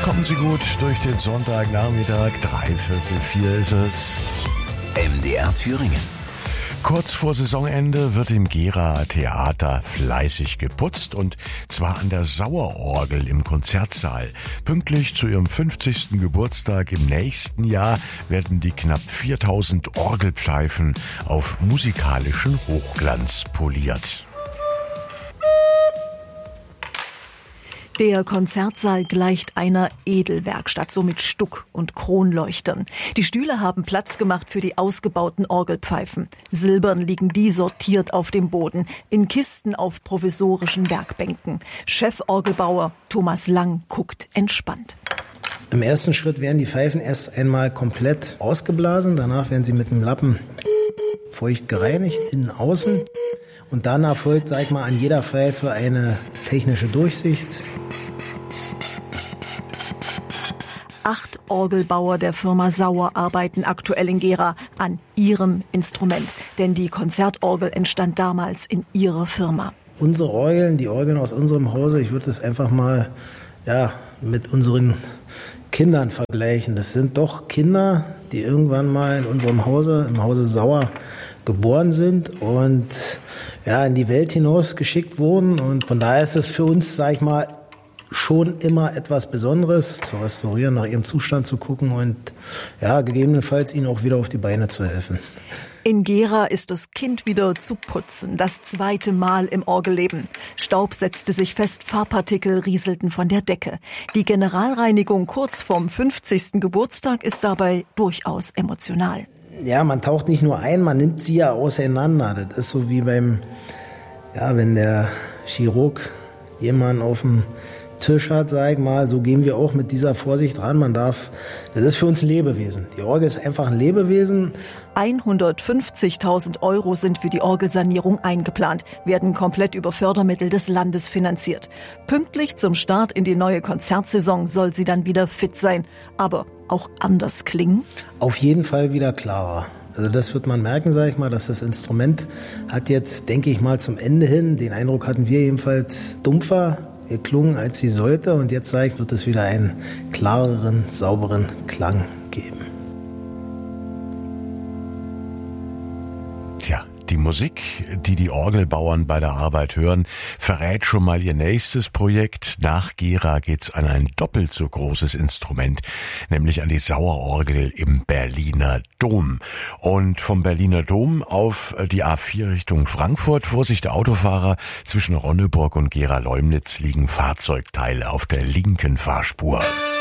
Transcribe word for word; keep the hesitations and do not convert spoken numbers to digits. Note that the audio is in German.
Kommen Sie gut durch den Sonntagnachmittag, drei Viertel vier ist es. M D R Thüringen. Kurz vor Saisonende wird im Gera Theater fleißig geputzt und zwar an der Sauerorgel im Konzertsaal. Pünktlich zu ihrem fünfzigsten Geburtstag im nächsten Jahr werden die knapp viertausend Orgelpfeifen auf musikalischen Hochglanz poliert. Der Konzertsaal gleicht einer Edelwerkstatt, so mit Stuck und Kronleuchtern. Die Stühle haben Platz gemacht für die ausgebauten Orgelpfeifen. Silbern liegen die sortiert auf dem Boden, in Kisten auf provisorischen Werkbänken. Cheforgelbauer Thomas Lang guckt entspannt. Im ersten Schritt werden die Pfeifen erst einmal komplett ausgeblasen. Danach werden sie mit einem Lappen feucht gereinigt, innen, außen. Und dann erfolgt, sag ich mal, an jeder Pfeife eine technische Durchsicht. Acht Orgelbauer der Firma Sauer arbeiten aktuell in Gera an ihrem Instrument. Denn die Konzertorgel entstand damals in ihrer Firma. Unsere Orgeln, die Orgeln aus unserem Hause, ich würde es einfach mal ja, mit unseren Kindern vergleichen. Das sind doch Kinder, die irgendwann mal in unserem Hause, im Hause Sauer, geboren sind und ja, in die Welt hinaus geschickt wurden. Und von daher ist es für uns, sag ich mal, schon immer etwas Besonderes, zu restaurieren, nach ihrem Zustand zu gucken und ja, gegebenenfalls ihnen auch wieder auf die Beine zu helfen. In Gera ist das Kind wieder zu putzen, das zweite Mal im Orgelleben. Staub setzte sich fest, Farbpartikel rieselten von der Decke. Die Generalreinigung kurz vorm fünfzigsten Geburtstag ist dabei durchaus emotional. Ja, man taucht nicht nur ein, man nimmt sie ja auseinander. Das ist so wie beim, ja, wenn der Chirurg jemanden auf dem Tisch hat, sag ich mal, so gehen wir auch mit dieser Vorsicht ran. Man darf, das ist für uns ein Lebewesen. Die Orgel ist einfach ein Lebewesen. hundertfünfzigtausend Euro sind für die Orgelsanierung eingeplant, werden komplett über Fördermittel des Landes finanziert. Pünktlich zum Start in die neue Konzertsaison soll sie dann wieder fit sein, aber auch anders klingen? Auf jeden Fall wieder klarer. Also das wird man merken, sage ich mal, dass das Instrument hat jetzt, denke ich mal, zum Ende hin, den Eindruck hatten wir jedenfalls, dumpfer geklungen, als sie sollte. Und jetzt, sage ich, wird es wieder einen klareren, sauberen Klang geben. Tja, die Musik, die die Orgelbauern bei der Arbeit hören, verrät schon mal ihr nächstes Projekt. Nach Gera geht's an ein doppelt so großes Instrument, nämlich an die Sauerorgel im Berliner Dom. Und vom Berliner Dom auf die A vier Richtung Frankfurt, Vorsicht Autofahrer, zwischen Ronneburg und Gera-Leumnitz liegen Fahrzeugteile auf der linken Fahrspur.